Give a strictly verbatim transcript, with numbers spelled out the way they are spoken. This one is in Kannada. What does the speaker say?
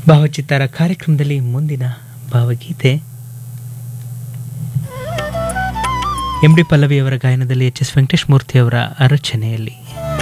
ಭಾವಚಿತ್ತಾರ ಕಾರ್ಯಕ್ರಮದಲ್ಲಿ ಮುಂದಿನ ಭಾವಗೀತೆ ಎಂ ಡಿ ಪಲ್ಲವಿಯವರ ಗಾಯನದಲ್ಲಿ ಎಚ್ ಎಸ್ ವೆಂಕಟೇಶ್ ಮೂರ್ತಿಯವರ ರಚನೆಯಲ್ಲಿ